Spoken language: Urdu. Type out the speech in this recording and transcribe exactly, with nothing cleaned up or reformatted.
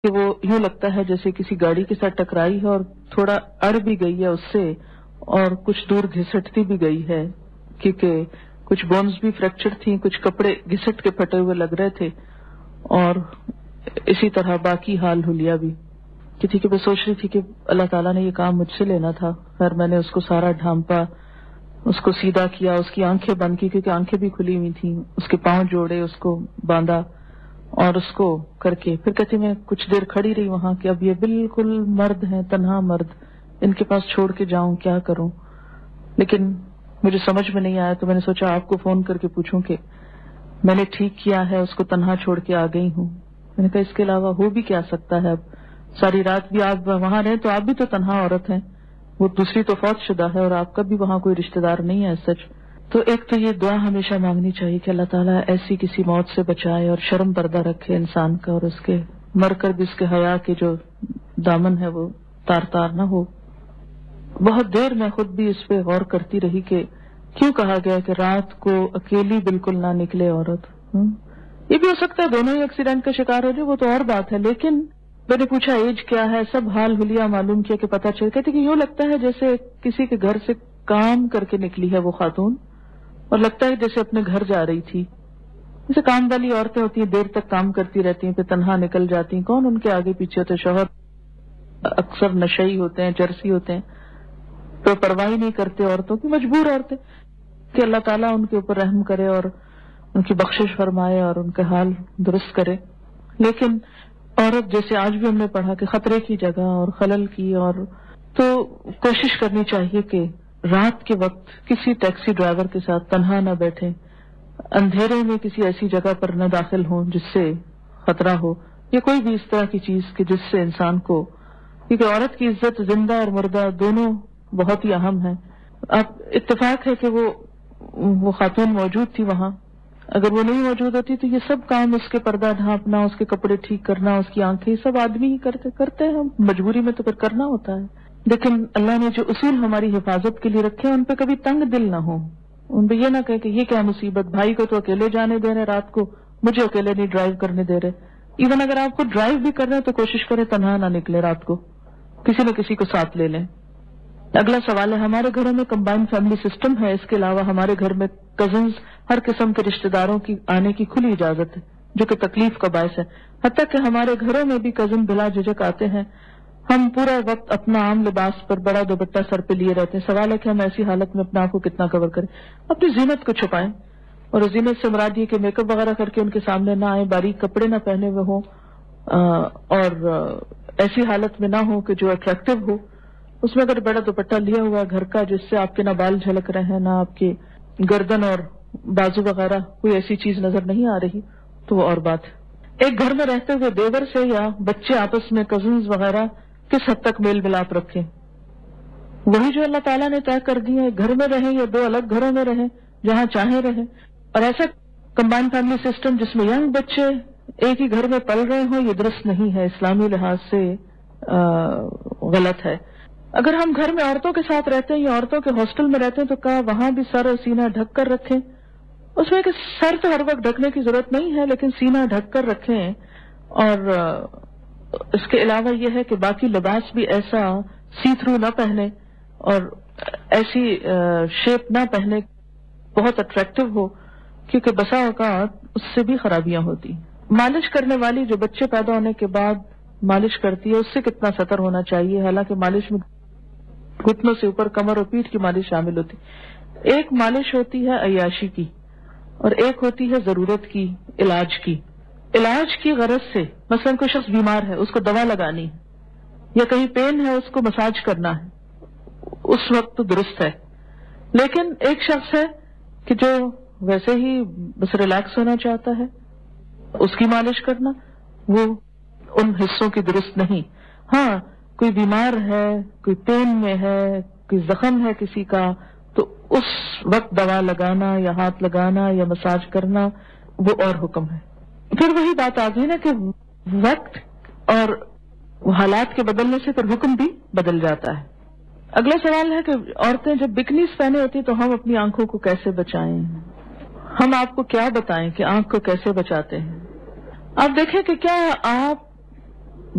کہ وہ یوں لگتا ہے جیسے کسی گاڑی کے ساتھ ٹکرائی ہے اور تھوڑا اڑ بھی گئی ہے اس سے اور کچھ دور گھسٹتی بھی گئی ہے، کیونکہ کچھ بونز بھی فریکچر تھیں، کچھ کپڑے گھسٹ کے پھٹے ہوئے لگ رہے تھے، اور اسی طرح باقی حال حلیہ بھی کہ ٹھیک ہے میں سوچ رہی تھی کہ اللہ تعالیٰ نے یہ کام مجھ سے لینا تھا، خیر میں نے اس کو سارا ڈھانپا، اس کو سیدھا کیا، اس کی آنکھیں بند کی کیونکہ آنکھیں بھی کھلی ہوئی تھیں، اس کے پاؤں جوڑے، اس کو باندھا اور اس کو کر کے پھر کہتی میں کچھ دیر کھڑی رہی وہاں کہ اب یہ بالکل مرد ہیں، تنہا مرد، ان کے پاس چھوڑ کے جاؤں، کیا کروں؟ لیکن مجھے سمجھ میں نہیں آیا تو میں نے سوچا آپ کو فون کر کے پوچھوں کہ میں نے ٹھیک کیا ہے، اس کو تنہا چھوڑ کے آ گئی ہوں۔ میں نے کہا اس کے علاوہ ہو بھی کیا سکتا ہے، اب ساری رات بھی آپ وہاں رہیں تو آپ بھی تو تنہا عورت ہیں، وہ دوسری تو فوت شدہ ہے اور آپ کا بھی وہاں کوئی رشتہ دار نہیں ہے سچ۔ تو ایک تو یہ دعا ہمیشہ مانگنی چاہیے کہ اللہ تعالیٰ ایسی کسی موت سے بچائے اور شرم پردہ رکھے انسان کا، اور اس کے مر کر بھی اس کے حیا کے جو دامن ہے وہ تار تار نہ ہو۔ بہت دیر میں خود بھی اس پہ غور کرتی رہی کہ کیوں کہا گیا کہ رات کو اکیلی بالکل نہ نکلے عورت۔ یہ بھی ہو سکتا ہے دونوں ہی ایکسیڈنٹ کا شکار ہو جائے، وہ تو اور بات ہے، لیکن میں نے پوچھا ایج کیا ہے، سب حال حلیہ معلوم کیا کہ پتہ چل کہتے کہ یوں لگتا ہے جیسے کسی کے گھر سے کام کر کے نکلی ہے وہ خاتون، اور لگتا ہے جیسے اپنے گھر جا رہی تھی۔ جیسے کام والی عورتیں ہوتی ہیں دیر تک کام کرتی رہتی ہیں پھر تنہا نکل جاتی ہیں، کون ان کے آگے پیچھے ہوتے؟ شوہر اکثر نشئی ہوتے ہیں، جرسی ہوتے ہیں، تو پرواہ نہیں کرتے عورتوں کی، مجبور عورتیں، کہ اللہ تعالیٰ ان کے اوپر رحم کرے اور ان کی بخشش فرمائے اور ان کا حال درست کرے۔ لیکن عورت جیسے آج بھی ہم نے پڑھا کہ خطرے کی جگہ اور خلل کی، اور تو کوشش کرنی چاہیے کہ رات کے وقت کسی ٹیکسی ڈرائیور کے ساتھ تنہا نہ بیٹھے، اندھیرے میں کسی ایسی جگہ پر نہ داخل ہوں جس سے خطرہ ہو، یا کوئی بھی اس طرح کی چیز کہ جس سے انسان کو، کیونکہ عورت کی عزت زندہ اور مردہ دونوں بہت ہی اہم ہے۔ اب اتفاق ہے کہ وہ وہ خاتون موجود تھی وہاں، اگر وہ نہیں موجود ہوتی تو یہ سب کام، اس کے پردہ ڈھانپنا، اس کے کپڑے ٹھیک کرنا، اس کی آنکھیں، سب آدمی ہی کرتے کرتے ہیں، مجبوری میں تو پھر کرنا ہوتا ہے۔ لیکن اللہ نے جو اصول ہماری حفاظت کے لیے رکھے ہیں ان پہ کبھی تنگ دل نہ ہو، ان پہ یہ نہ کہے کہ یہ کیا مصیبت، بھائی کو تو اکیلے جانے دے رہے رات کو، مجھے اکیلے نہیں ڈرائیو کرنے دے رہے۔ ایون اگر آپ کو ڈرائیو بھی کر رہے ہیں تو کوشش کریں تنہا نہ نکلے رات کو، کسی نہ کسی کو ساتھ لے لیں۔ اگلا سوال ہے، ہمارے گھروں میں کمبائنڈ فیملی سسٹم ہے، اس کے علاوہ ہمارے گھر میں کزنز، ہر قسم کے رشتہ داروں کی آنے کی کھلی اجازت ہے، جو کہ تکلیف کا باعث ہے، حتیٰ کہ ہمارے گھروں میں بھی کزن بلا جھجک آتے ہیں، ہم پورا وقت اپنا عام لباس پر بڑا دوپٹہ سر پہ لیے رہتے ہیں۔ سوال ہے کہ ہم ایسی حالت میں اپنا آپ کو کتنا کور کریں؟ اپنی زینت کو چھپائیں، اور زینت سے مراد یہ کہ میک اپ وغیرہ کر کے ان کے سامنے نہ آئیں، باریک کپڑے نہ پہنے ہوئے ہوں، اور ایسی حالت میں نہ ہو کہ جو اٹریکٹیو ہو، اس میں اگر بڑا دوپٹہ لیا ہوا گھر کا جس سے آپ کے نہ بال جھلک رہے ہیں، نہ آپ کی گردن اور بازو وغیرہ کوئی ایسی چیز نظر نہیں آ رہی، تو وہ اور بات ہے۔ ایک گھر میں رہتے ہوئے دیور سے یا بچے آپس میں کزنز وغیرہ کس حد تک میل ملاپ رکھیں؟ وہی جو اللہ تعالیٰ نے طے کر دی ہے، گھر میں رہیں یا دو الگ گھروں میں رہیں، جہاں چاہیں رہیں۔ اور ایسا کمبائنڈ فیملی سسٹم جس میں ینگ بچے ایک ہی گھر میں پل رہے ہوں، یہ درست نہیں ہے، اسلامی لحاظ سے غلط ہے۔ اگر ہم گھر میں عورتوں کے ساتھ رہتے ہیں یا عورتوں کے ہاسٹل میں رہتے ہیں تو کہا وہاں بھی سر اور سینہ ڈھک کر رکھیں۔ اس میں کہ سر تو ہر وقت ڈھکنے کی ضرورت نہیں ہے، لیکن سینہ ڈھک کر رکھیں، اور اس کے علاوہ یہ ہے کہ باقی لباس بھی ایسا سی تھرو نہ پہنے اور ایسی شیپ نہ پہنے بہت اٹریکٹیو ہو، کیونکہ بسا اوقات اس سے بھی خرابیاں ہوتی۔ مالش کرنے والی جو بچے پیدا ہونے کے بعد مالش کرتی ہے اس سے کتنا ستر ہونا چاہیے؟ حالانکہ مالش میں گھٹنوں سے اوپر کمر اور پیٹھ کی مالش شامل ہوتی۔ ایک مالش ہوتی ہے عیاشی کی اور ایک ہوتی ہے ضرورت کی، علاج کی۔ علاج کی غرض سے مثلا کوئی شخص بیمار ہے، اس کو دوا لگانی ہے، یا کہیں پین ہے، اس کو مساج کرنا ہے، اس وقت تو درست ہے۔ لیکن ایک شخص ہے کہ جو ویسے ہی بس ریلیکس ہونا چاہتا ہے، اس کی مالش کرنا وہ ان حصوں کی درست نہیں۔ ہاں کوئی بیمار ہے، کوئی پین میں ہے، کوئی زخم ہے کسی کا، تو اس وقت دوا لگانا یا ہاتھ لگانا یا مساج کرنا وہ اور حکم ہے۔ پھر وہی بات آ گئی نا کہ وقت اور حالات کے بدلنے سے پھر حکم بھی بدل جاتا ہے۔ اگلا سوال ہے کہ عورتیں جب بکنیز پہنے ہوتی تو ہم اپنی آنکھوں کو کیسے بچائیں؟ ہم آپ کو کیا بتائیں کہ آنکھ کو کیسے بچاتے ہیں؟ آپ دیکھیں کہ کیا آپ